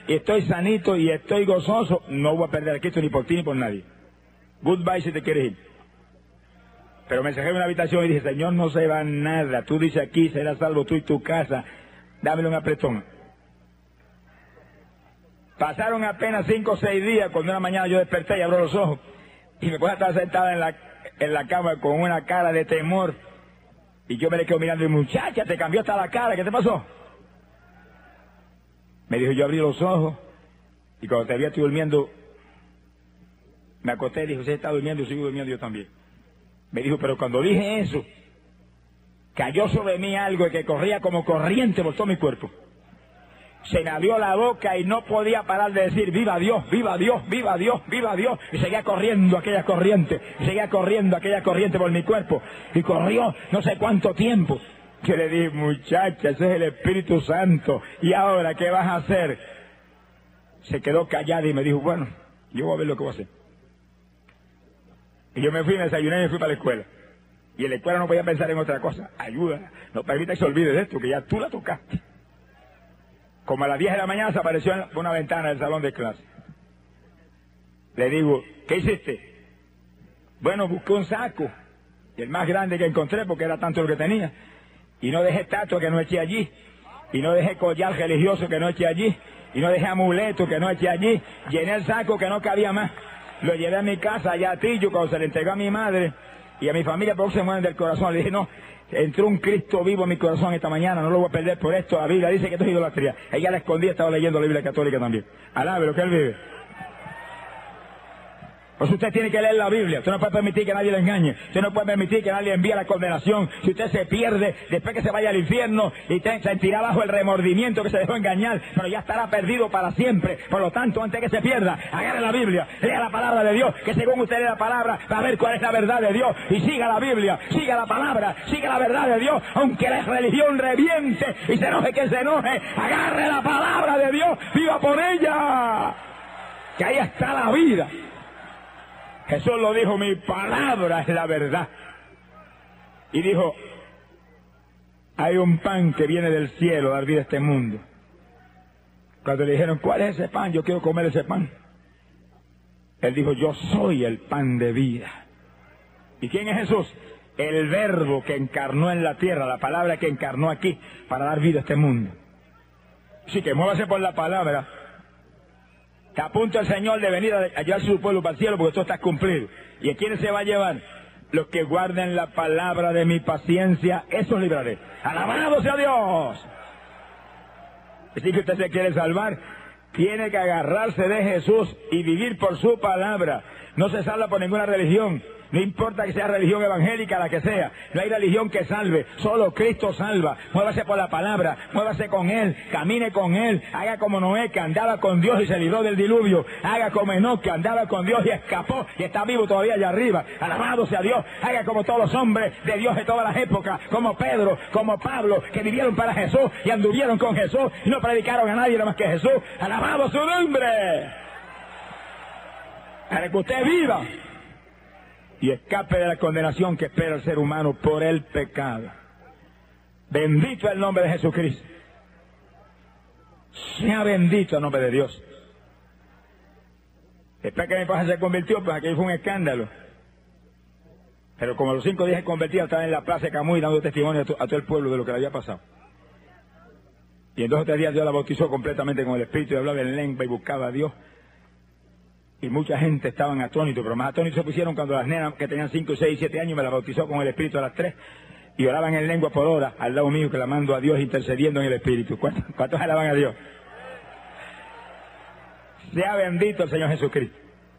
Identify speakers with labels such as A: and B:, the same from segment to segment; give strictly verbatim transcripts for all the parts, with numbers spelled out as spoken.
A: y estoy sanito y estoy gozoso, no voy a perder a Cristo ni por ti ni por nadie. Goodbye si te quieres ir. Pero me encerré en una habitación y dije, Señor, no se va nada, tú dices aquí, serás salvo tú y tu casa, dámelo un apretón. Pasaron apenas cinco o seis días, cuando una mañana yo desperté y abro los ojos, y me puse a estar sentada en la, en la cama con una cara de temor, y yo me le quedo mirando y, muchacha, te cambió hasta la cara, ¿qué te pasó? Me dijo, yo abrí los ojos, y cuando te vi estoy durmiendo, me acosté y dije, usted está durmiendo, yo sigo durmiendo yo también. Me dijo, pero cuando dije eso, cayó sobre mí algo que corría como corriente por todo mi cuerpo. Se me abrió la boca y no podía parar de decir, viva Dios, viva Dios, viva Dios, viva Dios. Y seguía corriendo aquella corriente, y seguía corriendo aquella corriente por mi cuerpo. Y corrió no sé cuánto tiempo. Yo le dije, muchacha, ese es el Espíritu Santo. ¿Y ahora qué vas a hacer? Se quedó callada y me dijo, bueno, yo voy a ver lo que voy a hacer. Y yo me fui, me desayuné y me fui para la escuela. Y en la escuela no podía pensar en otra cosa. Ayuda, no permita que se olvide de esto, que ya tú la tocaste. Como a las diez de la mañana se apareció en una ventana del salón de clase. Le digo, ¿qué hiciste? Bueno, busqué un saco, el más grande que encontré porque era tanto lo que tenía. Y no dejé estatua que no eché allí. Y no dejé collar religioso que no eché allí. Y no dejé amuleto que no eché allí. Llené el saco que no cabía más. Lo llevé a mi casa, allá a Tillo, cuando se le entregó a mi madre y a mi familia, porque se mueven del corazón. Le dije, no, entró un Cristo vivo en mi corazón esta mañana, no lo voy a perder por esto. La Biblia dice que esto es idolatría. Ella la escondía, estaba leyendo la Biblia católica también. Alabe lo que él vive. Pues usted tiene que leer la Biblia. Usted no puede permitir que nadie le engañe. Usted no puede permitir que nadie le envíe la condenación. Si usted se pierde, después que se vaya al infierno, y te sentirá bajo el remordimiento que se dejó engañar, pero ya estará perdido para siempre. Por lo tanto, antes que se pierda, agarre la Biblia, lea la palabra de Dios, que según usted lee la palabra, va a ver cuál es la verdad de Dios. Y siga la Biblia, siga la palabra, siga la verdad de Dios, aunque la religión reviente y se enoje que se enoje, agarre la palabra de Dios, viva por ella, que ahí está la vida. Jesús lo dijo, mi palabra es la verdad. Y dijo, hay un pan que viene del cielo a dar vida a este mundo. Cuando le dijeron, ¿cuál es ese pan? Yo quiero comer ese pan. Él dijo, yo soy el pan de vida. ¿Y quién es Jesús? El verbo que encarnó en la tierra, la palabra que encarnó aquí para dar vida a este mundo. Así que muévase por la palabra. Está a punto el Señor de venir a llevar su pueblo para el cielo porque todo está cumplido. ¿Y a quiénes se va a llevar? Los que guarden la palabra de mi paciencia, esos libraré. ¡Alabado sea Dios! Así que usted se quiere salvar, tiene que agarrarse de Jesús y vivir por su palabra. No se salva por ninguna religión. No importa que sea religión evangélica, la que sea. No hay religión que salve. Solo Cristo salva. Muévase por la palabra. Muévase con Él. Camine con Él. Haga como Noé, que andaba con Dios y se libró del diluvio. Haga como Enoc, que andaba con Dios y escapó y está vivo todavía allá arriba. Alabado sea Dios. Haga como todos los hombres de Dios de todas las épocas. Como Pedro, como Pablo, que vivieron para Jesús y anduvieron con Jesús y no predicaron a nadie nada más que Jesús. Alabado su nombre. Para que usted viva y escape de la condenación que espera el ser humano por el pecado. Bendito el nombre de Jesucristo. Sea bendito el nombre de Dios. Después que mi padre se convirtió, pues aquello fue un escándalo. Pero como a los cinco días se convertía, estaba en la plaza de Camuy dando testimonio a, to a todo el pueblo de lo que le había pasado. Y en dos o tres días Dios la bautizó completamente con el Espíritu y hablaba en lengua y buscaba a Dios. Y mucha gente estaban atónitos, pero más atónitos se pusieron cuando las nenas que tenían cinco, seis, siete años me la bautizó con el Espíritu a las tres y oraban en lengua por hora al lado mío, clamando a Dios, intercediendo en el Espíritu. ¿Cuántos, cuántos alaban a Dios? Sea bendito el Señor Jesucristo.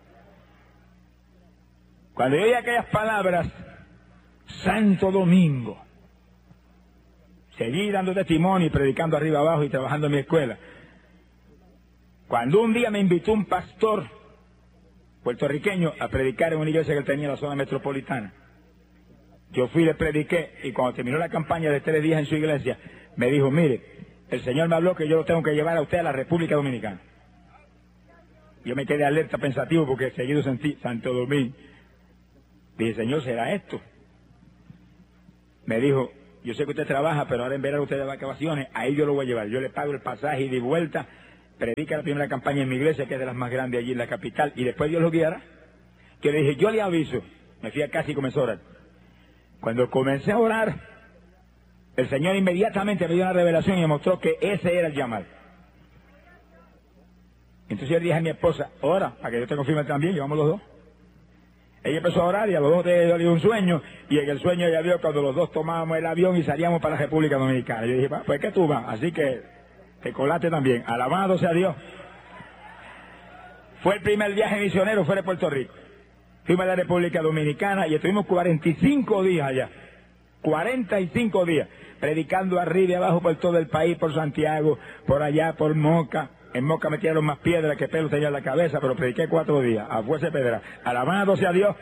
A: Cuando yo oí aquellas palabras, Santo Domingo, seguí dando testimonio y predicando arriba abajo y trabajando en mi escuela. Cuando un día me invitó un pastor puertorriqueño a predicar en una iglesia que él tenía en la zona metropolitana. Yo fui y le prediqué, y cuando terminó la campaña de tres días en su iglesia, me dijo, mire, el Señor me habló que yo lo tengo que llevar a usted a la República Dominicana. Yo me quedé alerta, pensativo, porque seguido sentí Santo Domingo. Dije, Señor, ¿será esto? Me dijo, yo sé que usted trabaja, pero ahora en verano usted de vacaciones, ahí yo lo voy a llevar. Yo le pago el pasaje y de vuelta, predica la primera campaña en mi iglesia, que es de las más grandes allí en la capital, y después Dios lo guiará. Que le dije, yo le aviso. Me fui a casa y comencé a orar. Cuando comencé a orar, el Señor inmediatamente me dio una revelación y me mostró que ese era el llamado. Entonces yo le dije a mi esposa, ora, para que yo te confirme también, llevamos los dos. Ella empezó a orar y a los dos le dio un sueño, y en el sueño ella vio cuando los dos tomábamos el avión y salíamos para la República Dominicana. Yo dije, pues que tú vas, así que te colaste también. Alabado sea Dios. Fue el primer viaje misionero fuera de Puerto Rico. Fuimos a la República Dominicana y estuvimos cuarenta y cinco días allá. cuarenta y cinco días, predicando arriba y abajo por todo el país, por Santiago, por allá, por Moca. En Moca me tiraron más piedras que pelo tenía en la cabeza, pero prediqué cuatro días, a fuerza de pedra. Alabado sea Dios.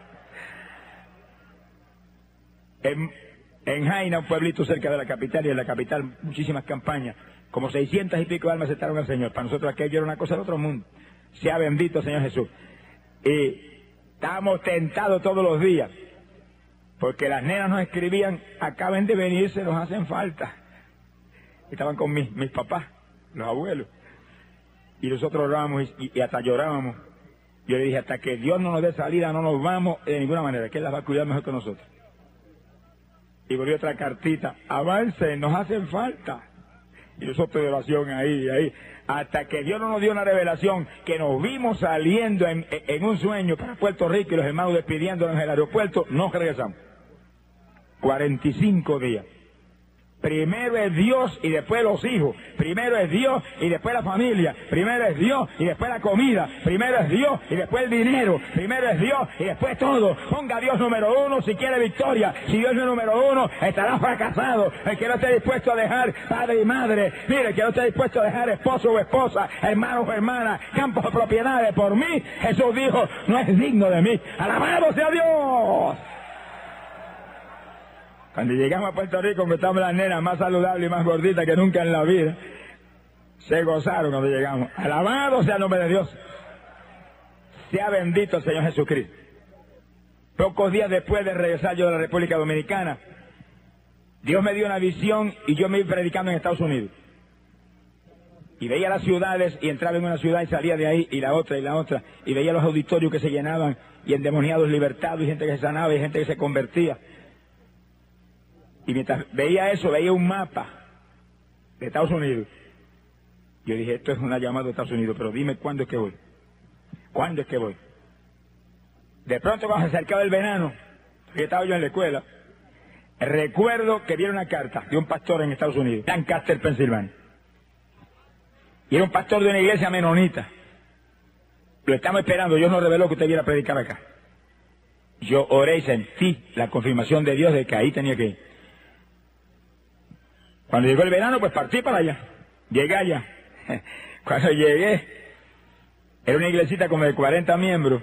A: En, en Jaina, un pueblito cerca de la capital, y en la capital muchísimas campañas. Como seiscientas y pico de almas aceptaron al Señor. Para nosotros aquello era una cosa de otro mundo. Sea bendito Señor Jesús. Y estábamos tentados todos los días, porque las nenas nos escribían, acaben de venirse, nos hacen falta. Estaban con mis, mis papás, los abuelos. Y nosotros orábamos y, y hasta llorábamos. Yo le dije, hasta que Dios no nos dé salida, no nos vamos de ninguna manera, que Él las va a cuidar mejor que nosotros. Y volvió otra cartita, avancen, nos hacen falta. Y nosotros de oración ahí, ahí, hasta que Dios no nos dio una revelación, que nos vimos saliendo en, en un sueño para Puerto Rico y los hermanos despidiéndonos en el aeropuerto, nos regresamos. cuarenta y cinco días. Primero es Dios y después los hijos. Primero es Dios y después la familia. Primero es Dios y después la comida. Primero es Dios y después el dinero. Primero es Dios y después todo. Ponga a Dios número uno si quiere victoria. Si Dios es número uno, estará fracasado. El que no esté dispuesto a dejar padre y madre. Mire, el que no esté dispuesto a dejar esposo o esposa, hermanos o hermanas, campos o propiedades por mí, Jesús dijo, no es digno de mí. ¡Alabado sea Dios! Cuando llegamos a Puerto Rico, encontramos las nenas más saludables y más gorditas que nunca en la vida. Se gozaron cuando llegamos. Alabado sea el nombre de Dios. Sea bendito el Señor Jesucristo. Pocos días después de regresar yo de la República Dominicana, Dios me dio una visión y yo me iba predicando en Estados Unidos. Y veía las ciudades y entraba en una ciudad y salía de ahí y la otra y la otra. Y veía los auditorios que se llenaban y endemoniados libertados y gente que se sanaba y gente que se convertía. Y mientras veía eso, veía un mapa de Estados Unidos. Yo dije, esto es una llamada de Estados Unidos, pero dime cuándo es que voy. ¿Cuándo es que voy? De pronto, cuando se acercaba el verano, que estaba yo en la escuela, recuerdo que vi una carta de un pastor en Estados Unidos, Lancaster, Pensilvania. Y era un pastor de una iglesia menonita. Lo estamos esperando, Dios nos reveló que usted viera a predicar acá. Yo oré y sentí la confirmación de Dios de que ahí tenía que ir. Cuando llegó el verano, pues partí para allá. Llegué allá. Cuando llegué, era una iglesita como de cuarenta miembros.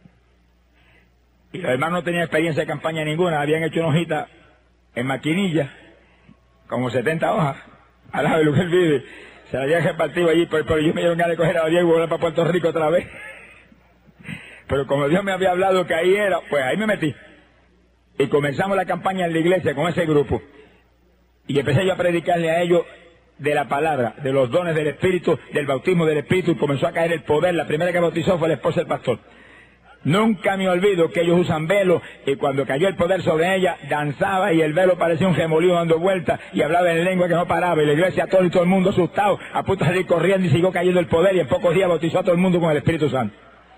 A: Y los hermanos no tenían experiencia de campaña ninguna. Habían hecho una hojita en maquinilla, como setenta hojas, al lado de lugar vive. Se la habían repartido allí, pero, pero yo me dieron ganas de coger a Diego y volver para Puerto Rico otra vez. Pero como Dios me había hablado que ahí era, pues ahí me metí. Y comenzamos la campaña en la iglesia con ese grupo. Y empecé yo a predicarle a ellos de la palabra, de los dones del Espíritu, del bautismo del Espíritu, y comenzó a caer el poder. La primera que bautizó fue la esposa del pastor. Nunca me olvido que ellos usan velo, y cuando cayó el poder sobre ella, danzaba y el velo parecía un remolino dando vueltas, y hablaba en lengua que no paraba, y la iglesia, todo y todo el mundo asustado, a punto de salir corriendo, y siguió cayendo el poder, y en pocos días bautizó a todo el mundo con el Espíritu Santo.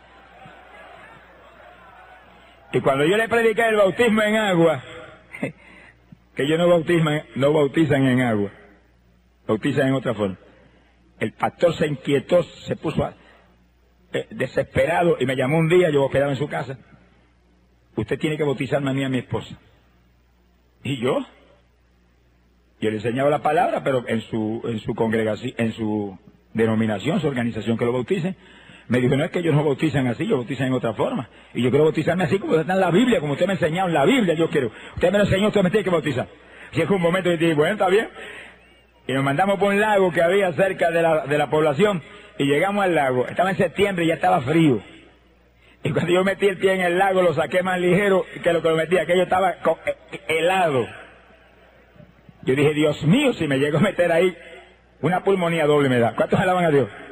A: Y cuando yo le prediqué el bautismo en agua, que ellos no bautizan, no bautizan en agua, bautizan en otra forma. El pastor se inquietó, se puso a, eh, desesperado y me llamó un día, yo quedaba en su casa. Usted tiene que bautizarme a mí y a mi esposa. ¿Y yo? Yo le enseñaba la palabra, pero en su, en su congregación, en su denominación, su organización que lo bauticen. Me dijo, no es que ellos no bautizan así, ellos bautizan en otra forma. Y yo quiero bautizarme así como está en la Biblia, como usted me enseñó en la Biblia, yo quiero. Usted me lo enseñó, usted me tiene que bautizar. Y es un momento que dije, bueno, está bien. Y nos mandamos por un lago que había cerca de la, de la población, y llegamos al lago. Estaba en septiembre y ya estaba frío. Y cuando yo metí el pie en el lago, lo saqué más ligero que lo que lo metí. Aquello estaba helado. Yo dije, Dios mío, si me llego a meter ahí, una pulmonía doble me da. ¿Cuántos alaban a Dios?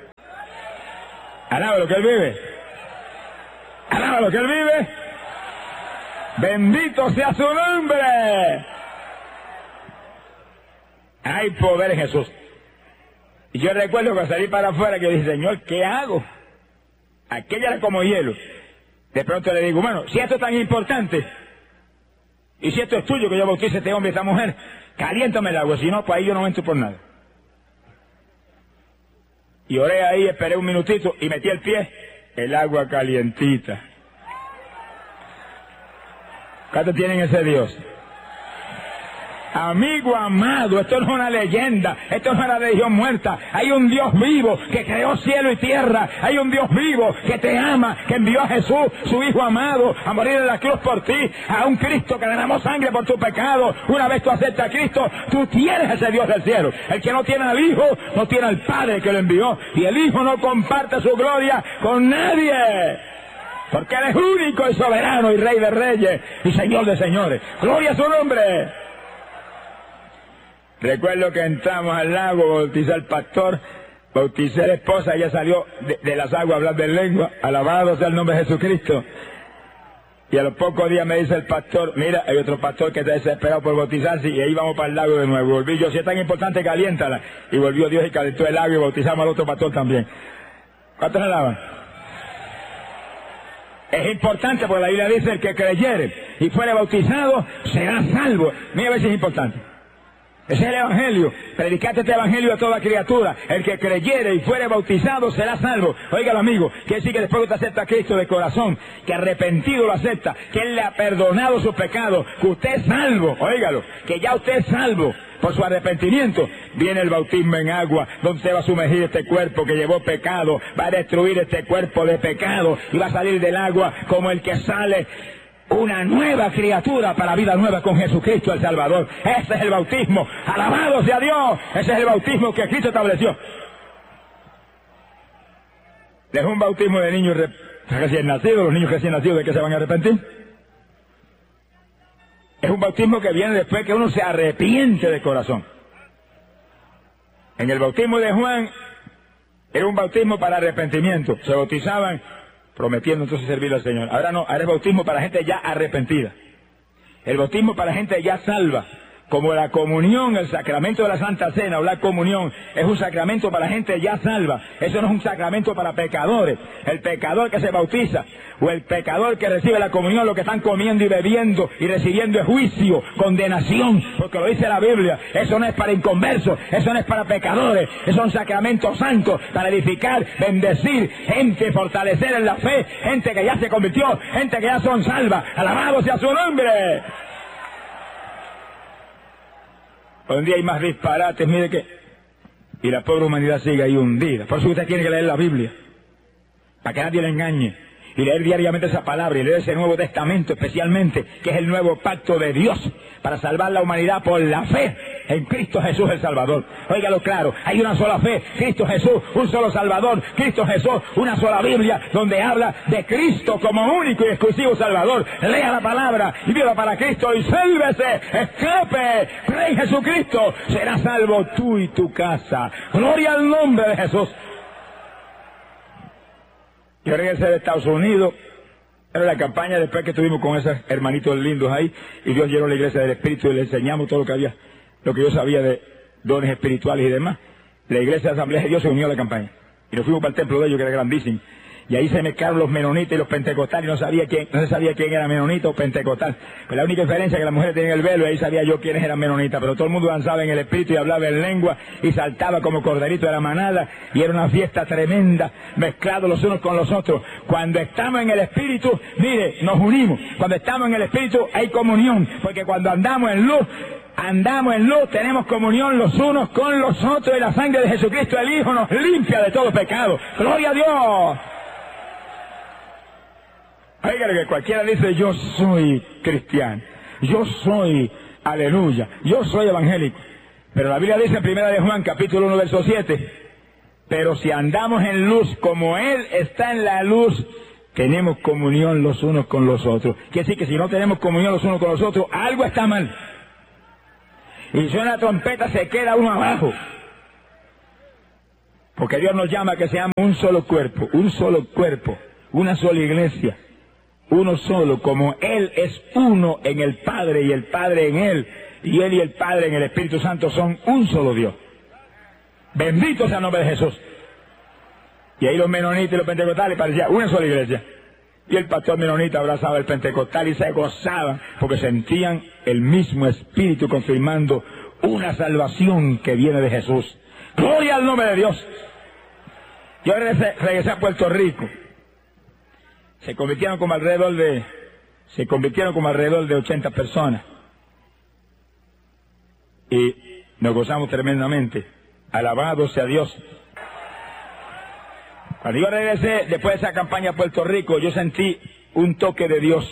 A: Alaba lo que Él vive. Alaba lo que Él vive. Bendito sea su nombre. Hay poder en Jesús. Y yo recuerdo que salí para afuera que yo dije, Señor, ¿qué hago? Aquella era como hielo. De pronto le digo, bueno, si esto es tan importante, y si esto es tuyo, que yo bautice a este hombre y a esta mujer, caliéntame el agua, si no, pues ahí yo no entro por nada. Y oré ahí, esperé un minutito y metí el pie, el agua calientita. ¿Cuántos tienen ese Dios? Amigo amado, esto no es una leyenda, esto no es una religión muerta. Hay un Dios vivo que creó cielo y tierra. Hay un Dios vivo que te ama, que envió a Jesús, su Hijo amado, a morir en la cruz por ti. A un Cristo que derramó sangre por tu pecado. Una vez tú aceptas a Cristo, tú tienes ese Dios del cielo. El que no tiene al Hijo, no tiene al Padre que lo envió. Y el Hijo no comparte su gloria con nadie. Porque Él es único y soberano y Rey de reyes y Señor de señores. Gloria a su nombre. Recuerdo que entramos al lago, bauticé al pastor, bauticé a la esposa, ella salió de, de las aguas a hablar de lengua, alabado sea el nombre de Jesucristo. Y a los pocos días me dice el pastor, mira, hay otro pastor que está desesperado por bautizarse, y ahí vamos para el lago de nuevo. Volví yo, si es tan importante, caliéntala. Y volvió Dios y calentó el lago y bautizamos al otro pastor también. ¿Cuántos alaban? Es importante porque la Biblia dice, el que creyere y fuere bautizado será salvo. Mira a ver si es importante. Ese es el Evangelio. Predicate este Evangelio a toda criatura. El que creyere y fuere bautizado será salvo. Óigalo, amigo, quiere decir que después que usted acepta a Cristo de corazón, que arrepentido lo acepta, que Él le ha perdonado sus pecados, que usted es salvo, óigalo, que ya usted es salvo por su arrepentimiento, viene el bautismo en agua, donde se va a sumergir este cuerpo que llevó pecado, va a destruir este cuerpo de pecado y va a salir del agua como el que sale una nueva criatura para vida nueva con Jesucristo el Salvador. Ese es el bautismo. Alabado sea Dios. Ese es el bautismo que Cristo estableció. Es un bautismo de niños re recién nacidos. Los niños recién nacidos, ¿de qué se van a arrepentir? Es un bautismo que viene después que uno se arrepiente de corazón. En el bautismo de Juan era un bautismo para arrepentimiento. Se bautizaban prometiendo entonces servir al Señor. Ahora no, ahora es bautismo para gente ya arrepentida. El bautismo para gente ya salva. Como la comunión, el sacramento de la Santa Cena o la comunión, es un sacramento para gente ya salva. Eso no es un sacramento para pecadores. El pecador que se bautiza o el pecador que recibe la comunión, lo que están comiendo y bebiendo y recibiendo es juicio, condenación, porque lo dice la Biblia. Eso no es para inconversos, eso no es para pecadores. Eso es un sacramento santo para edificar, bendecir gente, fortalecer en la fe, gente que ya se convirtió, gente que ya son salvas. Alabado sea su nombre. Hoy en día hay más disparates, mire que... Y la pobre humanidad sigue ahí hundida. Por eso usted tiene que leer la Biblia, para que nadie le engañe. Y leer diariamente esa palabra, y leer ese Nuevo Testamento especialmente, que es el nuevo pacto de Dios, para salvar la humanidad por la fe en Cristo Jesús el Salvador. Óigalo claro, hay una sola fe, Cristo Jesús, un solo Salvador, Cristo Jesús, una sola Biblia, donde habla de Cristo como único y exclusivo Salvador. Lea la palabra y viva para Cristo y sálvese, escape, cree en Jesucristo, será salvo tú y tu casa. Gloria al nombre de Jesús. Yo regresé de Estados Unidos, era la campaña después que estuvimos con esos hermanitos lindos ahí, y Dios llenó la iglesia del Espíritu y le enseñamos todo lo que había, lo que yo sabía de dones espirituales y demás. La iglesia de Asamblea de Dios se unió a la campaña, y nos fuimos para el templo de ellos, que era grandísimo, y ahí se mezclaron los menonitas y los pentecostales, y no sabía quién, no se sabía quién era menonita o pentecostal. Pues la única diferencia es que las mujeres tenían el velo, y ahí sabía yo quiénes eran menonitas, pero todo el mundo danzaba en el Espíritu y hablaba en lengua, y saltaba como corderito de la manada, y era una fiesta tremenda, mezclados los unos con los otros. Cuando estamos en el Espíritu, mire, nos unimos. Cuando estamos en el Espíritu hay comunión, porque cuando andamos en luz, andamos en luz, tenemos comunión los unos con los otros, y la sangre de Jesucristo el Hijo nos limpia de todo pecado. ¡Gloria a Dios! Oiga, que cualquiera dice, yo soy cristiano, yo soy aleluya, yo soy evangélico. Pero la Biblia dice en primera de Juan, capítulo uno, verso siete, pero si andamos en luz como Él está en la luz, tenemos comunión los unos con los otros. Quiere decir que si no tenemos comunión los unos con los otros, algo está mal. Y si suena la trompeta, se queda uno abajo. Porque Dios nos llama a que seamos un solo cuerpo, un solo cuerpo, una sola iglesia, uno solo, como Él es uno en el Padre y el Padre en Él, y Él y el Padre en el Espíritu Santo son un solo Dios. Bendito sea el nombre de Jesús. Y ahí los menonitas y los pentecostales parecían una sola iglesia. Y el pastor menonita abrazaba al pentecostal y se gozaban porque sentían el mismo espíritu confirmando una salvación que viene de Jesús. Gloria al nombre de Dios. Yo regresé, regresé a Puerto Rico. Se convirtieron como alrededor de, se convirtieron como alrededor de ochenta personas. Y nos gozamos tremendamente. Alabado sea Dios. Cuando yo regresé, después de esa campaña a Puerto Rico, yo sentí un toque de Dios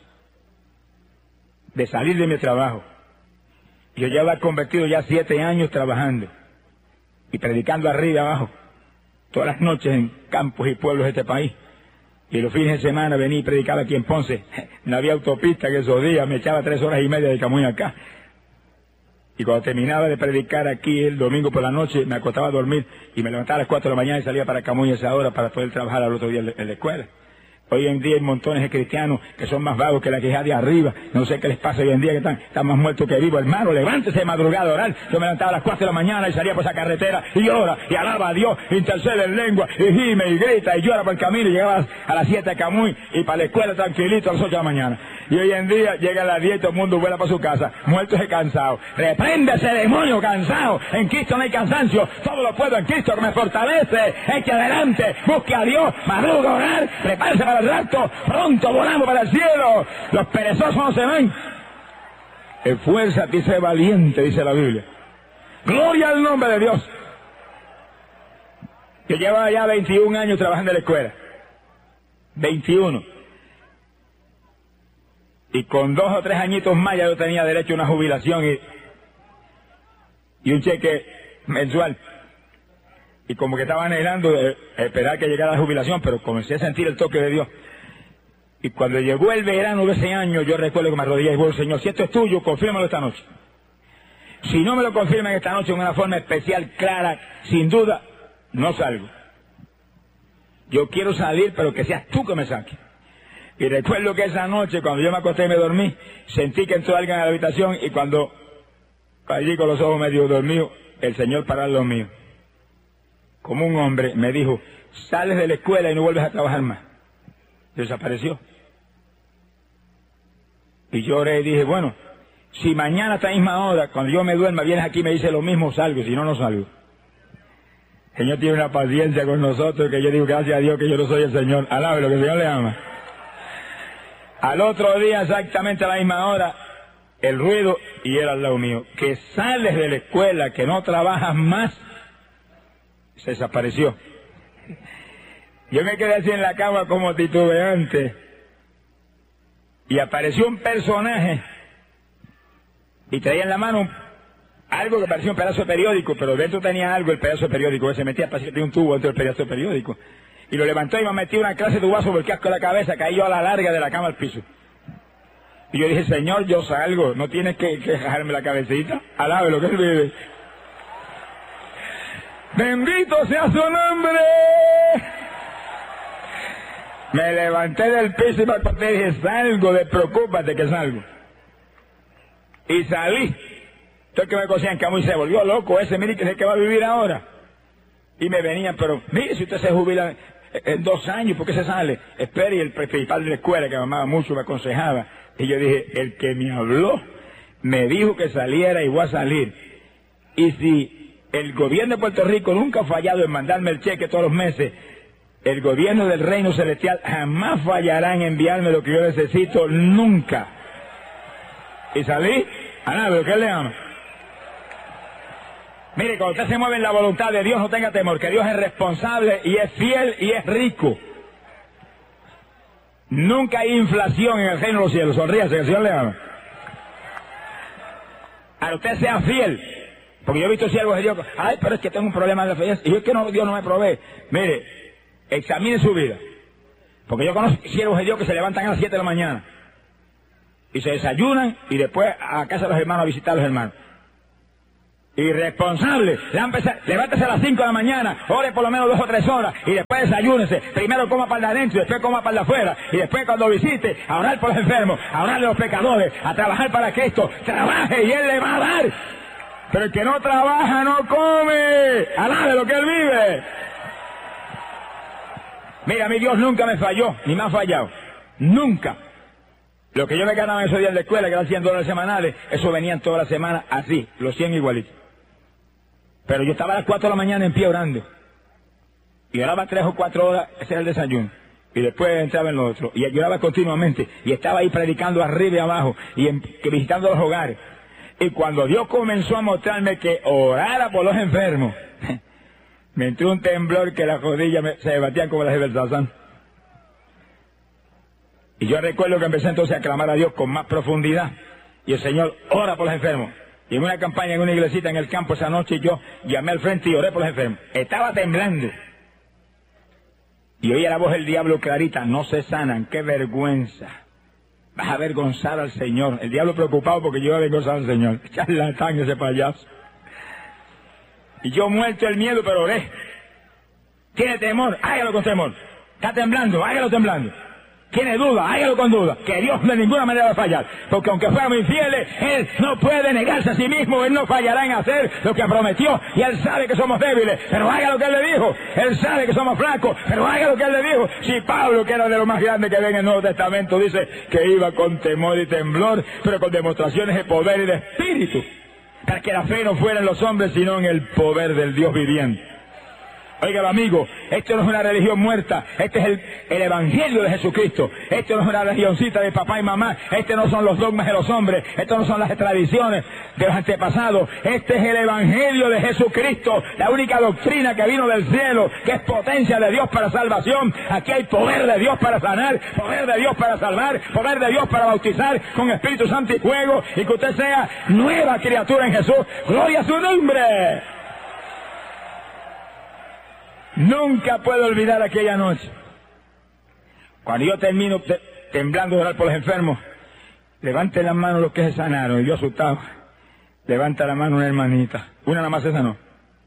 A: de salir de mi trabajo. Yo ya había convertido ya siete años trabajando y predicando arriba y abajo, todas las noches en campos y pueblos de este país. Y los fines de semana venía y predicaba aquí en Ponce. No había autopista que esos días, me echaba tres horas y media de Camuy acá. Y cuando terminaba de predicar aquí el domingo por la noche, me acostaba a dormir y me levantaba a las cuatro de la mañana y salía para Camuy a esa hora para poder trabajar al otro día en la escuela. Hoy en día hay montones de cristianos que son más vagos que la queja de arriba. No sé qué les pasa hoy en día, que están, están más muertos que vivos. Hermano, levántese de madrugada a orar. Yo me levantaba a las cuatro de la mañana y salía por esa carretera y ora y alaba a Dios, intercede en lengua y gime y grita y llora por el camino y llegaba a las siete de Camuy y para la escuela tranquilito a las ocho de la mañana. Y hoy en día llega a las diez y todo el mundo vuela para su casa, muertos y cansados. Reprende ese demonio cansado. En Cristo no hay cansancio. Todo lo puedo en Cristo que me fortalece. Eche adelante, busque a Dios, madruga a orar, prepárese para el rapto. Pronto volamos para el cielo. Los perezosos no se van. Esfuérzate y sé valiente, dice la Biblia. Gloria al nombre de Dios. Yo llevaba ya veintiún años trabajando en la escuela. veintiuno. Y con dos o tres añitos más ya yo tenía derecho a una jubilación y, y un cheque mensual. Y como que estaba anhelando eh, esperar que llegara la jubilación, pero comencé a sentir el toque de Dios. Y cuando llegó el verano de ese año, yo recuerdo que me arrodillé y dije, Señor, si esto es tuyo, confírmalo esta noche. Si no me lo confirman esta noche en una forma especial, clara, sin duda, no salgo. Yo quiero salir, pero que seas tú que me saques. Y recuerdo que esa noche, cuando yo me acosté y me dormí, sentí que entró alguien a la habitación y cuando allí con los ojos medio dormidos, el Señor paró los míos. Como un hombre me dijo, sales de la escuela y no vuelves a trabajar más. Desapareció. Y yo oré y dije, bueno, si mañana a esta misma hora, cuando yo me duerma, vienes aquí y me dices lo mismo, salgo, si no, no salgo. El Señor tiene una paciencia con nosotros que yo digo, gracias a Dios que yo no soy el Señor. Alabe lo que el Señor le ama. Al otro día, exactamente a la misma hora, el ruido, y era al lado mío, que sales de la escuela, que no trabajas más, se desapareció. Yo me quedé así en la cama como titubeante, y apareció un personaje, y traía en la mano algo que parecía un pedazo de periódico, pero dentro tenía algo, el pedazo de periódico, que se metía, parecía que tenía un tubo dentro del pedazo de periódico. Y lo levantó y me metió una clase de tubazo sobre el casco de la cabeza, caí yo a la larga de la cama al piso. Y yo dije, Señor, yo salgo, no tienes que, que dejarme la cabecita, alabe lo que Él vive. Bendito sea su nombre. Me levanté del piso y me acosté y dije, salgo, despreocúpate que salgo. Y salí. Entonces que me cosían en Camuy, se volvió loco ese, mire que es el que va a vivir ahora. Y me venían, pero mire, si usted se jubila en dos años, ¿por qué se sale? Espere, y el principal de la escuela, que me amaba mucho, me aconsejaba. Y yo dije, el que me habló, me dijo que saliera y voy a salir. Y si el gobierno de Puerto Rico nunca ha fallado en mandarme el cheque todos los meses, el gobierno del reino celestial jamás fallará en enviarme lo que yo necesito, nunca. Y salí, a nada, ¿qué le ama? Mire, cuando usted se mueve en la voluntad de Dios, no tenga temor, que Dios es responsable y es fiel y es rico. Nunca hay inflación en el reino de los cielos. Sonríase, que el Señor le ama. A usted sea fiel. Porque yo he visto siervos de Dios, ay, pero es que tengo un problema de fe. Y yo es que no, Dios no me provee. Mire, examine su vida. Porque yo conozco siervos de Dios que se levantan a las siete de la mañana. Y se desayunan y después a casa de los hermanos a visitar a los hermanos. Irresponsable. Levántese a las cinco de la mañana, ore por lo menos dos o tres horas y después desayúnese. Primero coma para de adentro, después coma para de afuera y después cuando visite, a orar por los enfermos, a orar de los pecadores, a trabajar para que esto trabaje y Él le va a dar. Pero el que no trabaja no come. Alabe lo que Él vive. Mira, mi Dios nunca me falló, ni me ha fallado. Nunca. Lo que yo me ganaba en esos días de escuela, que eran cien dólares semanales, eso venían toda la semana así, los cien igualitos. Pero yo estaba a las cuatro de la mañana en pie orando. Y oraba tres o cuatro horas, ese era el desayuno. Y después entraba en lo otro. Y yo oraba continuamente. Y estaba ahí predicando arriba y abajo. Y en, que visitando los hogares. Y cuando Dios comenzó a mostrarme que orara por los enfermos, me entró un temblor que las rodillas me, se debatían como las de Belsasán. Y yo recuerdo que empecé entonces a clamar a Dios con más profundidad. Y el Señor ora por los enfermos. Y en una campaña en una iglesita en el campo esa noche yo llamé al frente y oré por los enfermos. Estaba temblando. Y oía la voz del diablo clarita, no se sanan, qué vergüenza. Vas a avergonzar al Señor. El diablo preocupado porque yo iba a avergonzar al Señor. Charlatán ese payaso. Y yo muerto el miedo, pero oré. ¿Tiene temor? Hágalo con temor. ¿Está temblando? Hágalo temblando. ¿Tiene duda? Hágalo con duda. Que Dios de ninguna manera va a fallar. Porque aunque fuéramos infieles, Él no puede negarse a sí mismo. Él no fallará en hacer lo que prometió. Y Él sabe que somos débiles, pero haga lo que Él le dijo. Él sabe que somos flacos, pero haga lo que Él le dijo. Si Pablo, que era de lo más grande que ve en el Nuevo Testamento, dice que iba con temor y temblor, pero con demostraciones de poder y de espíritu. Para que la fe no fuera en los hombres, sino en el poder del Dios viviente. Oiga, amigo, esto no es una religión muerta, este es el, el Evangelio de Jesucristo. Esto no es una religioncita de papá y mamá, este no son los dogmas de los hombres, esto no son las tradiciones de los antepasados, este es el Evangelio de Jesucristo, la única doctrina que vino del cielo, que es potencia de Dios para salvación. Aquí hay poder de Dios para sanar, poder de Dios para salvar, poder de Dios para bautizar con Espíritu Santo y fuego, y que usted sea nueva criatura en Jesús. ¡Gloria a su nombre! Nunca puedo olvidar aquella noche. Cuando yo termino te, temblando de orar por los enfermos, levante la mano los que se sanaron. Y yo asustado, levanta la mano una hermanita. Una nada más se sanó.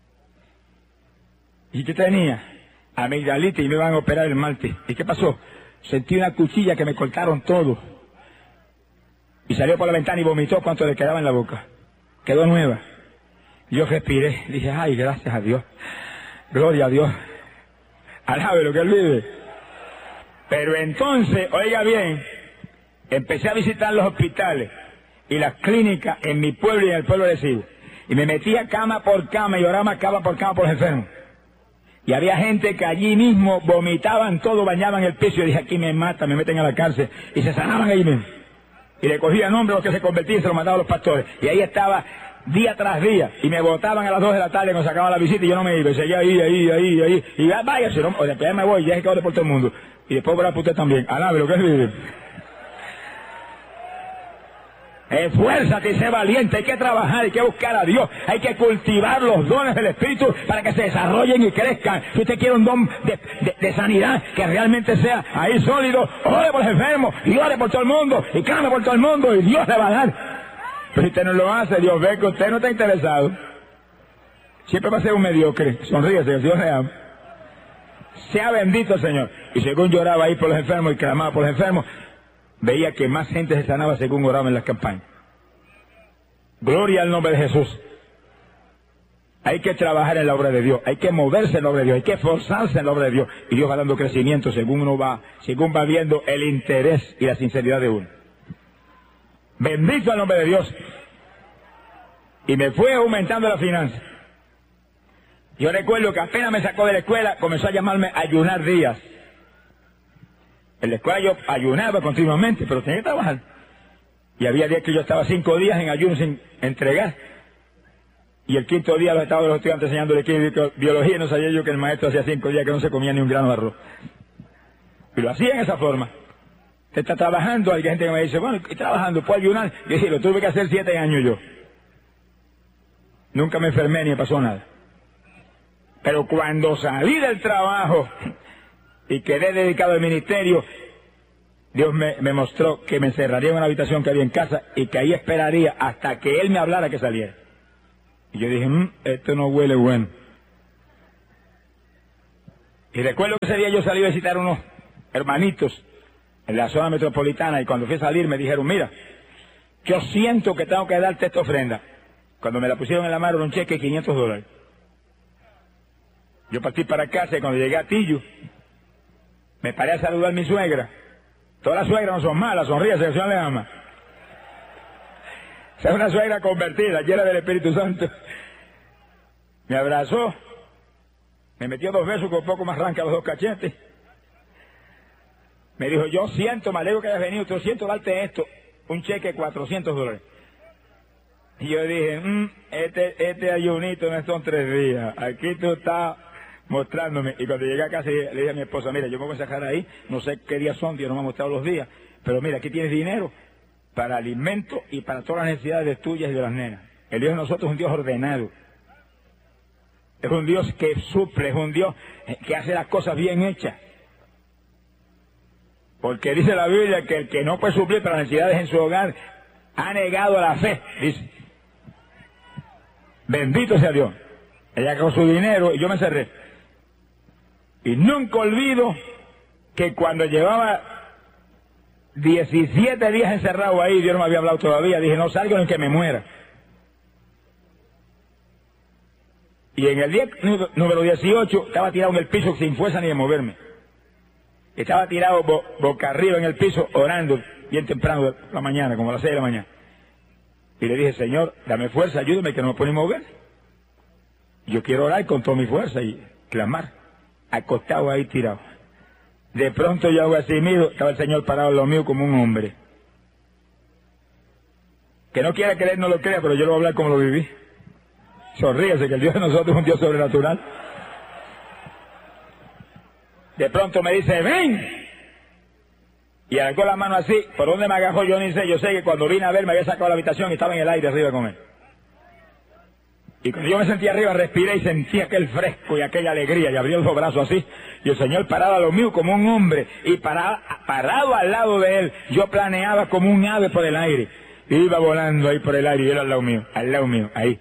A: ¿Y qué tenía? Amigdalitis y me iban a operar el martes. ¿Y qué pasó? Sentí una cuchilla que me cortaron todo. Y salió por la ventana y vomitó cuanto le quedaba en la boca. Quedó nueva. Yo respiré. Dije, ay, gracias a Dios. Gloria a Dios. Alabe lo que Él vive. Pero entonces, oiga bien, empecé a visitar los hospitales y las clínicas en mi pueblo y en el pueblo de Cibo. Y me metía cama por cama y oraba cama por cama por los enfermos. Y había gente que allí mismo vomitaban todo, bañaban el piso. Y dije, aquí me matan, me meten a la cárcel. Y se sanaban ahí mismo. Y le cogían nombre a los que se convertían y se los mandaban a los pastores. Y ahí estaba día tras día, y me botaban a las dos de la tarde cuando sacaban la visita y yo no me iba, y seguía ahí, ahí, ahí, ahí, y ya váyase, no, o después ya me voy, ya es que ore por todo el mundo, y después voy a por usted también, alabe lo que es vivir. Esfuérzate y sé valiente, hay que trabajar, hay que buscar a Dios, hay que cultivar los dones del Espíritu para que se desarrollen y crezcan. Si usted quiere un don de, de, de sanidad que realmente sea ahí sólido, ore por los enfermos, y ore por todo el mundo, y clame por todo el mundo, y Dios le va a dar. Pero si usted no lo hace, Dios ve que usted no está interesado. Siempre va a ser un mediocre. Sonríese, que Dios le ama. Sea bendito el Señor. Y según lloraba ahí por los enfermos y clamaba por los enfermos, veía que más gente se sanaba según oraba en las campañas. Gloria al nombre de Jesús. Hay que trabajar en la obra de Dios, hay que moverse en la obra de Dios, hay que esforzarse en la obra de Dios. Y Dios va dando crecimiento según uno va, según va viendo el interés y la sinceridad de uno. Bendito el nombre de Dios. Y me fue aumentando la finanza. Yo recuerdo que apenas me sacó de la escuela, comenzó a llamarme ayunar días. En la escuela yo ayunaba continuamente, pero tenía que trabajar. Y había días que yo estaba cinco días en ayuno sin entregar. Y el quinto día los estaba los estudiantes enseñándole biología, y no sabía yo que el maestro hacía cinco días que no se comía ni un grano de arroz. Y lo hacía en esa forma. Usted está trabajando, hay gente que me dice, bueno, estoy trabajando, ¿puedo ayunar? Y dije, lo tuve que hacer siete años yo. Nunca me enfermé ni me pasó nada. Pero cuando salí del trabajo y quedé dedicado al ministerio, Dios me, me mostró que me encerraría en una habitación que había en casa y que ahí esperaría hasta que Él me hablara que saliera. Y yo dije, mmm, esto no huele bueno. Y recuerdo que ese día yo salí a visitar a unos hermanitos en la zona metropolitana y cuando fui a salir me dijeron, mira, yo siento que tengo que darte esta ofrenda. Cuando me la pusieron en la mano era un cheque de quinientos dólares. Yo partí para casa y cuando llegué a Tillo, me paré a saludar a mi suegra. Todas las suegras no son malas, sonríe, que el Señor le ama. O sea, una suegra convertida, llena del Espíritu Santo. Me abrazó, me metió dos besos con un poco más arranca los dos cachetes. Me dijo, yo siento, me alegro que hayas venido, yo siento darte esto, un cheque de cuatrocientos dólares. Y yo dije, mmm, este, este ayunito no son tres días, aquí tú estás mostrándome. Y cuando llegué a casa le dije a mi esposa, mira, yo me voy a sacar ahí, no sé qué días son, Dios no me ha mostrado los días, pero mira, aquí tienes dinero para alimento y para todas las necesidades tuyas y de las nenas. El Dios de nosotros es un Dios ordenado. Es un Dios que suple, es un Dios que hace las cosas bien hechas. Porque dice la Biblia que el que no puede suplir para las necesidades en su hogar ha negado la fe, dice. Bendito sea Dios. Ella con su dinero y yo me cerré. Y nunca olvido que cuando llevaba diecisiete días encerrado ahí, Dios no me había hablado todavía, dije, no salgo ni que me muera. Y en el día número dieciocho estaba tirado en el piso sin fuerza ni de moverme. Estaba tirado bo boca arriba en el piso orando bien temprano de la mañana, como a las seis de la mañana. Y le dije, Señor, dame fuerza, ayúdame que no me puedo ni mover. Yo quiero orar con toda mi fuerza y clamar. Acostado ahí tirado. De pronto yo hago así, mío, estaba el Señor parado en lo mío como un hombre. Que no quiera creer, no lo crea, pero yo lo voy a hablar como lo viví. Sonríese, que el Dios de nosotros es un Dios sobrenatural. De pronto me dice, ven. Y arrancó la mano así. ¿Por dónde me agarró? Yo ni sé. Yo sé que cuando vine a ver me había sacado de la habitación y estaba en el aire arriba con él. Y cuando yo me sentí arriba, respiré y sentí aquel fresco y aquella alegría. Y abrí los brazos así. Y el Señor parado a lo mío como un hombre. Y parado, parado al lado de él, yo planeaba como un ave por el aire. Y iba volando ahí por el aire y él al lado mío. Al lado mío, ahí.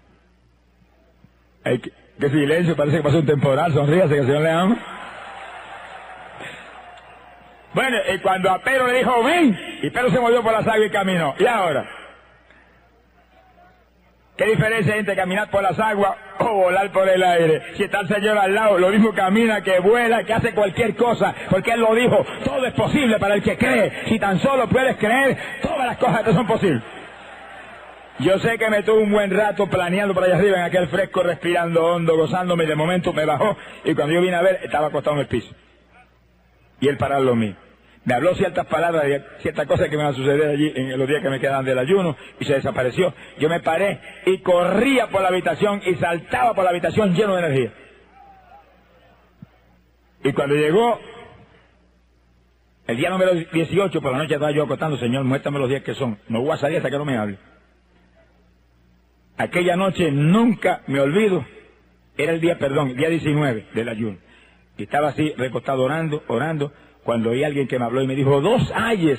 A: Ay, qué, qué silencio, parece que pasó un temporal, sonríase que el Señor le ama. Bueno, y cuando a Pedro le dijo, ven, y Pedro se movió por las aguas y caminó. ¿Y ahora? ¿Qué diferencia hay entre caminar por las aguas o volar por el aire? Si está el Señor al lado, lo mismo camina, que vuela, que hace cualquier cosa, porque Él lo dijo, todo es posible para el que cree. Si tan solo puedes creer, todas las cosas te son posibles. Yo sé que me tuve un buen rato planeando por allá arriba en aquel fresco, respirando hondo, gozándome, y de momento me bajó, y cuando yo vine a ver, estaba acostado en el piso. Y él parado lo mío. Me habló ciertas palabras, ciertas cosas que me van a suceder allí en los días que me quedan del ayuno, y se desapareció. Yo me paré y corría por la habitación y saltaba por la habitación lleno de energía. Y cuando llegó el día número dieciocho, por la noche estaba yo acostando, Señor, muéstrame los días que son. No voy a salir hasta que no me hable. Aquella noche nunca me olvido, era el día, perdón, el día diecinueve del ayuno. Y estaba así, recostado orando, orando, cuando oí a alguien que me habló y me dijo, dos ayes.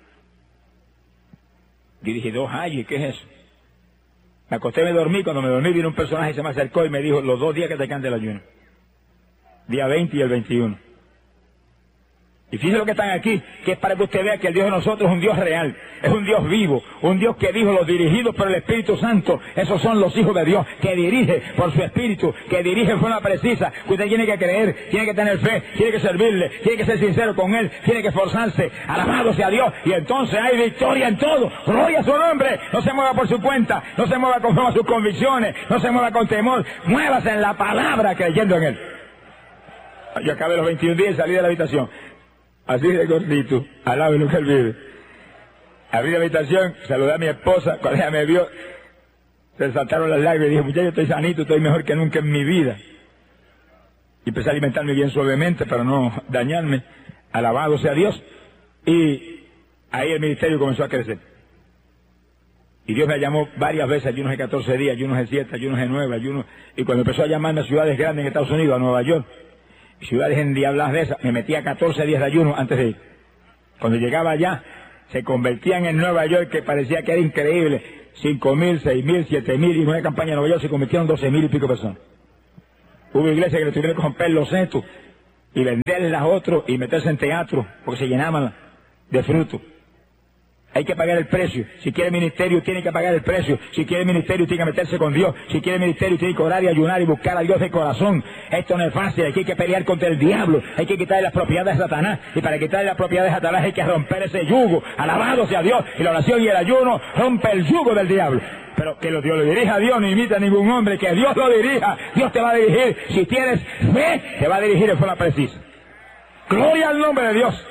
A: Y dije, dos ayes, ¿qué es eso? Me acosté y me dormí, cuando me dormí vino un personaje y se me acercó y me dijo, los dos días que te quedan del ayuno. Día veinte y el veintiuno. Y fíjense lo que están aquí, que es para que usted vea que el Dios de nosotros es un Dios real, es un Dios vivo, un Dios que dijo, los dirigidos por el Espíritu Santo, esos son los hijos de Dios, que dirige por su Espíritu, que dirige en forma precisa, que usted tiene que creer, tiene que tener fe, tiene que servirle, tiene que ser sincero con Él, tiene que esforzarse, alabado sea Dios, y entonces hay victoria en todo, gloria a su nombre, no se mueva por su cuenta, no se mueva conforme a sus convicciones, no se mueva con temor, muévase en la palabra creyendo en Él. Yo acabé los veintiún días y salí de la habitación. Así de gordito, al lado de lo que él vive. Abrí la habitación, saludé a mi esposa, cuando ella me vio, se saltaron las lágrimas y dije, muchacho, estoy sanito, estoy mejor que nunca en mi vida. Y empecé a alimentarme bien suavemente para no dañarme, alabado sea Dios. Y ahí el ministerio comenzó a crecer. Y Dios me llamó varias veces, ayunos de catorce días, ayunos de siete, ayunos de nueve, ayunos... Y cuando empezó a llamarme a ciudades grandes en Estados Unidos, a Nueva York, ciudades endiabladas de esas, me metía catorce días de ayuno antes de ir. Cuando llegaba allá, se convertían en Nueva York, que parecía que era increíble. cinco mil, seis mil, siete mil, y en una campaña en Nueva York se convirtieron doce mil y pico personas. Hubo iglesias que le tuvieron que romper los setos y venderles a otros y meterse en teatro porque se llenaban de fruto. Hay que pagar el precio. Si quiere ministerio, tiene que pagar el precio. Si quiere ministerio, tiene que meterse con Dios. Si quiere ministerio, tiene que orar y ayunar y buscar a Dios de corazón. Esto no es fácil. Aquí hay que pelear contra el diablo. Hay que quitarle las propiedades de Satanás. Y para quitarle las propiedades de Satanás hay que romper ese yugo. Alabado sea Dios. Y la oración y el ayuno rompe el yugo del diablo. Pero que Dios lo dirija a Dios, no imita a ningún hombre. Que Dios lo dirija. Dios te va a dirigir. Si tienes fe, te va a dirigir en forma precisa. Gloria al nombre de Dios.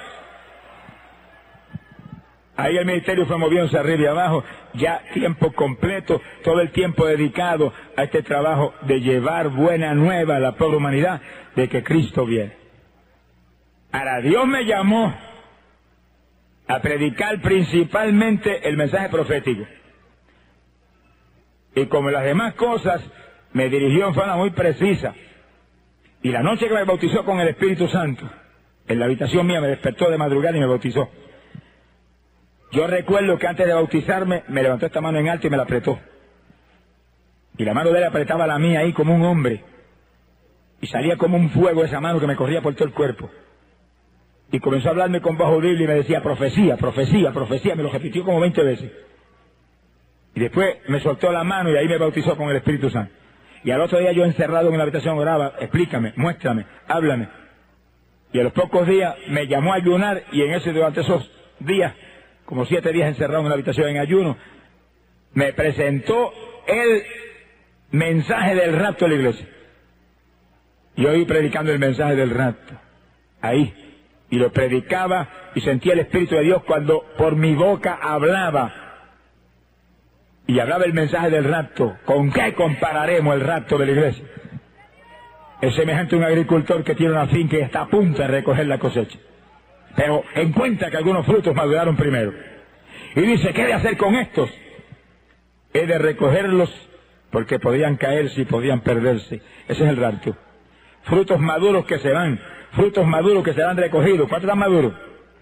A: Ahí el ministerio fue moviéndose arriba y abajo, ya tiempo completo, todo el tiempo dedicado a este trabajo de llevar buena nueva a la pobre humanidad de que Cristo viene. Ahora, Dios me llamó a predicar principalmente el mensaje profético. Y como las demás cosas, me dirigió en forma muy precisa. Y la noche que me bautizó con el Espíritu Santo, en la habitación mía me despertó de madrugada y me bautizó. Yo recuerdo que antes de bautizarme, me levantó esta mano en alto y me la apretó. Y la mano de él apretaba la mía ahí como un hombre. Y salía como un fuego esa mano que me corría por todo el cuerpo. Y comenzó a hablarme con voz audible y me decía, profecía, profecía, profecía. Me lo repitió como veinte veces. Y después me soltó la mano y ahí me bautizó con el Espíritu Santo. Y al otro día yo encerrado en la habitación oraba, explícame, muéstrame, háblame. Y a los pocos días me llamó a ayunar y en ese durante esos días, como siete días encerrado en una habitación en ayuno, me presentó el mensaje del rapto de la iglesia. Y yo iba predicando el mensaje del rapto, ahí, y lo predicaba y sentía el Espíritu de Dios cuando por mi boca hablaba, y hablaba el mensaje del rapto. ¿Con qué compararemos el rapto de la iglesia? Es semejante a un agricultor que tiene una finca y está a punto de recoger la cosecha. Pero encuentra que algunos frutos maduraron primero. Y dice, ¿qué he de hacer con estos? He de recogerlos porque podían caerse y podían perderse. Ese es el rapto. Frutos maduros que se van, frutos maduros que serán recogidos. ¿Cuántos están maduros?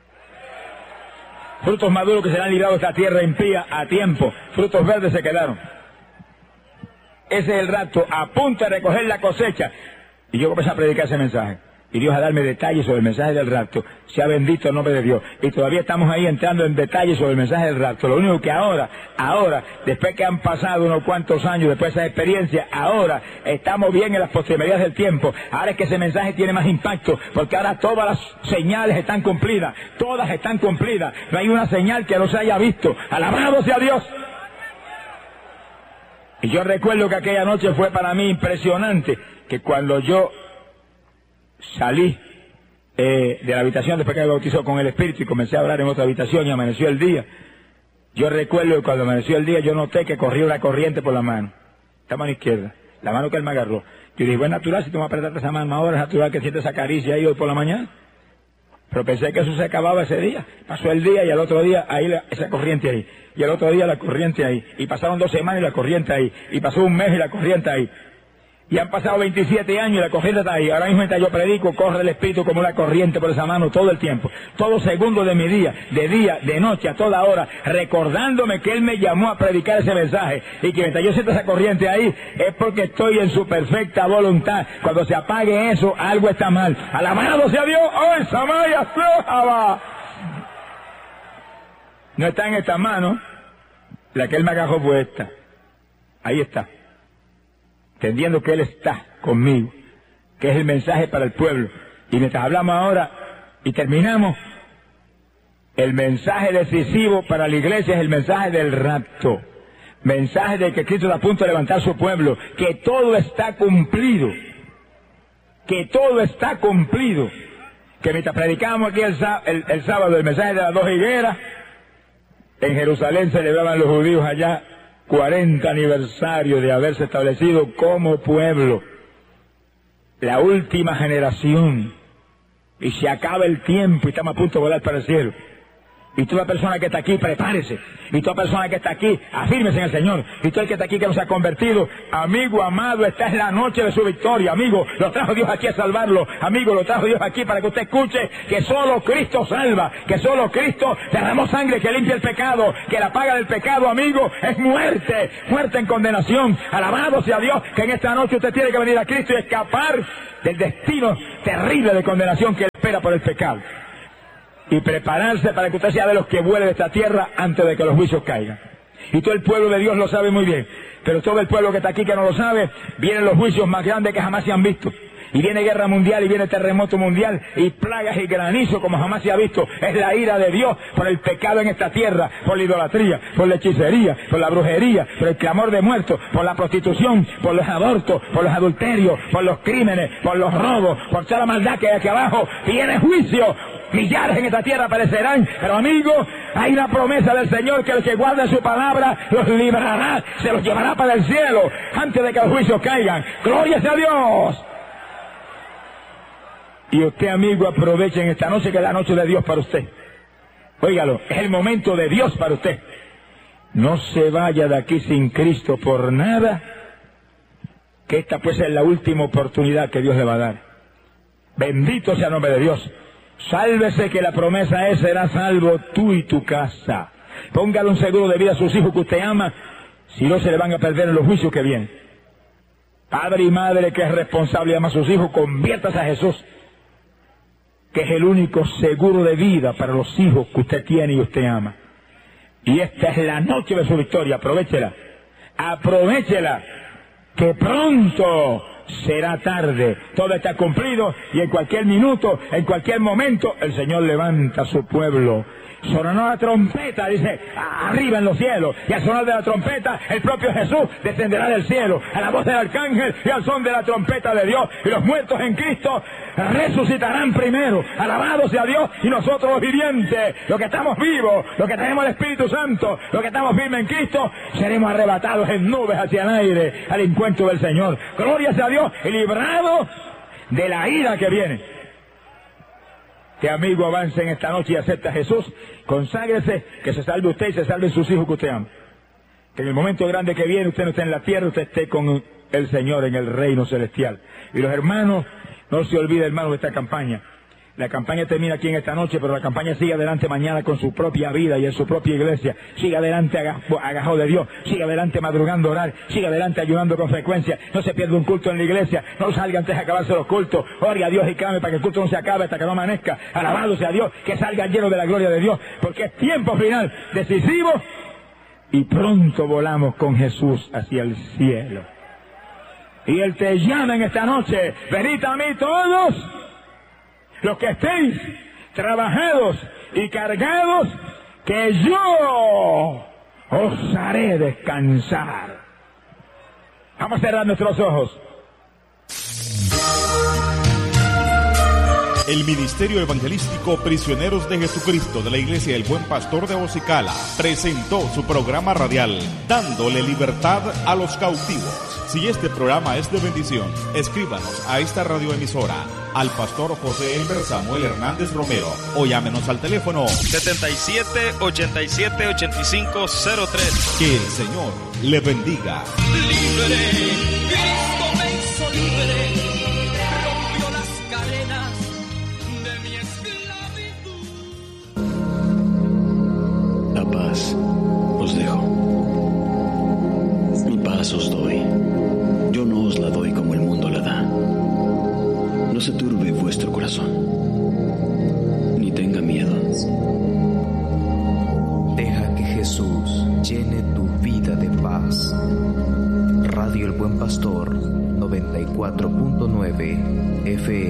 A: Frutos maduros que serán librados a esta tierra impía a tiempo. Frutos verdes se quedaron. Ese es el rapto, a punto de recoger la cosecha. Y yo comencé a predicar ese mensaje. Y Dios a darme detalles sobre el mensaje del rapto. Sea bendito el nombre de Dios. Y todavía estamos ahí entrando en detalles sobre el mensaje del rapto. Lo único que ahora, ahora, después que han pasado unos cuantos años, después de esa experiencia, ahora estamos bien en las postrimerías del tiempo. Ahora es que ese mensaje tiene más impacto, porque ahora todas las señales están cumplidas. Todas están cumplidas. No hay una señal que no se haya visto. Alabado sea Dios. Y yo recuerdo que aquella noche fue para mí impresionante, que cuando yo salí eh, de la habitación después que me bautizó con el Espíritu y comencé a orar en otra habitación y amaneció el día. Yo recuerdo que cuando amaneció el día yo noté que corría una corriente por la mano, esta mano izquierda, la mano que él me agarró. Yo dije, bueno, natural, si tú me apretaste esa mano ahora, es natural que sientes esa caricia ahí hoy por la mañana. Pero pensé que eso se acababa ese día. Pasó el día y al otro día ahí la, esa corriente ahí. Y al otro día la corriente ahí. Y pasaron dos semanas y la corriente ahí. Y pasó un mes y la corriente ahí. Y han pasado veintisiete años y la corriente está ahí. Ahora mismo mientras yo predico, corre el Espíritu como una corriente por esa mano todo el tiempo. Todo segundo de mi día, de día, de noche, a toda hora, recordándome que Él me llamó a predicar ese mensaje. Y que mientras yo siento esa corriente ahí, es porque estoy en su perfecta voluntad. Cuando se apague eso, algo está mal. Alabado sea Dios. ¡Oh, Samaya Flojaba! No está en esta mano. La que Él me agarró fue esta. Ahí está. Entendiendo que Él está conmigo, que es el mensaje para el pueblo. Y mientras hablamos ahora y terminamos, el mensaje decisivo para la iglesia es el mensaje del rapto. Mensaje de que Cristo está a punto de levantar su pueblo, que todo está cumplido, que todo está cumplido. Que mientras predicábamos aquí el, el, el sábado el mensaje de las dos higueras, en Jerusalén celebraban los judíos allá cuarenta aniversario de haberse establecido como pueblo, la última generación, y se acaba el tiempo y estamos a punto de volar para el cielo. Y toda persona que está aquí, prepárese. Y toda persona que está aquí, afírmese en el Señor. Y todo el que está aquí que no se ha convertido, amigo amado, esta es la noche de su victoria. Amigo, lo trajo Dios aquí a salvarlo. Amigo, lo trajo Dios aquí para que usted escuche que solo Cristo salva. Que solo Cristo derramó sangre que limpia el pecado. Que la paga del pecado, amigo, es muerte. Muerte en condenación. Alabado sea Dios que en esta noche usted tiene que venir a Cristo y escapar del destino terrible de condenación que le espera por el pecado. Y prepararse para que usted sea de los que vuele de esta tierra antes de que los juicios caigan. Y todo el pueblo de Dios lo sabe muy bien. Pero todo el pueblo que está aquí que no lo sabe, vienen los juicios más grandes que jamás se han visto. Y viene guerra mundial, y viene terremoto mundial, y plagas y granizo como jamás se ha visto. Es la ira de Dios por el pecado en esta tierra, por la idolatría, por la hechicería, por la brujería, por el clamor de muertos, por la prostitución, por los abortos, por los adulterios, por los crímenes, por los robos, por toda la maldad que hay aquí abajo. Viene juicio. Millares en esta tierra perecerán, pero amigo, hay una promesa del Señor que el que guarda su palabra los librará, se los llevará para el cielo antes de que los juicios caigan. ¡Gloria a Dios! Y usted, amigo, aproveche en esta noche que es la noche de Dios para usted. Óigalo, es el momento de Dios para usted. No se vaya de aquí sin Cristo por nada, que esta pues es la última oportunidad que Dios le va a dar. Bendito sea el nombre de Dios. Sálvese, que la promesa es: serás salvo tú y tu casa. Póngale un seguro de vida a sus hijos que usted ama, si no se le van a perder en los juicios que vienen. Padre y madre que es responsable y ama a sus hijos, conviértase a Jesús, que es el único seguro de vida para los hijos que usted tiene y usted ama. Y esta es la noche de su victoria, aprovéchela. Aprovéchela, que pronto será tarde. Todo está cumplido y en cualquier minuto, en cualquier momento, el Señor levanta a su pueblo. Sonó la trompeta, dice, arriba en los cielos, y al sonar de la trompeta, el propio Jesús descenderá del cielo, a la voz del arcángel y al son de la trompeta de Dios, y los muertos en Cristo resucitarán primero. Alabado sea Dios, y nosotros los vivientes, los que estamos vivos, los que tenemos el Espíritu Santo, los que estamos firmes en Cristo, seremos arrebatados en nubes hacia el aire, al encuentro del Señor. Gloria sea Dios, y librados de la ira que viene. Que amigo avance en esta noche y acepte a Jesús, conságrese, que se salve usted y se salven sus hijos que usted ama. Que en el momento grande que viene usted no esté en la tierra, usted esté con el Señor en el reino celestial. Y los hermanos, no se olvide, hermanos, de esta campaña. La campaña termina aquí en esta noche, pero la campaña sigue adelante mañana con su propia vida y en su propia iglesia. Sigue adelante agajado de Dios, sigue adelante madrugando a orar, sigue adelante ayudando con frecuencia. No se pierda un culto en la iglesia, no salga antes de acabarse los cultos. Ore a Dios y clame para que el culto no se acabe hasta que no amanezca. Alabado sea Dios, que salga lleno de la gloria de Dios, porque es tiempo final, decisivo, y pronto volamos con Jesús hacia el cielo. Y Él te llama en esta noche: venid a mí todos los que estéis trabajados y cargados, que yo os haré descansar. Vamos a cerrar nuestros ojos.
B: El Ministerio Evangelístico Prisioneros de Jesucristo de la Iglesia El Buen Pastor de Ocicala presentó su programa radial, Dándole Libertad a los Cautivos. Si este programa es de bendición, escríbanos a esta radioemisora, al pastor José Elmer Samuel Hernández Romero, o llámenos al teléfono
C: setenta y siete, ochenta y siete, ochenta y cinco cero tres.
B: Que el Señor le bendiga.
D: Libre, Cristo me hizo libre, rompió las cadenas de mi esclavitud.
E: La paz os dejo, mi paz os doy. Yo no os la doy como el mundo la da. No se turbe vuestro corazón, ni tenga miedo.
F: Deja que Jesús llene tu vida de paz. Radio El Buen Pastor noventa y cuatro punto nueve F M.